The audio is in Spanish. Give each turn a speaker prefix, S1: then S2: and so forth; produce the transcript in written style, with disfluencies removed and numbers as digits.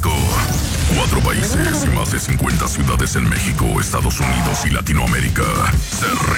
S1: México. 4 países y más de 50 ciudades en México, Estados Unidos y Latinoamérica. Se